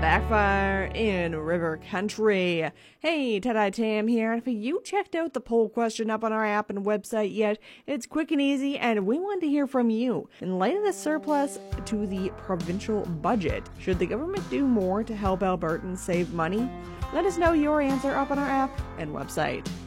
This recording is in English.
backfire in River Country. Hey, Tie-Dye Tam here. If you checked out the poll question up on our app and website yet, it's quick and easy, and we want to hear from you. In light of the surplus to the provincial budget, should the government do more to help Albertans save money? Let us know your answer up on our app and website.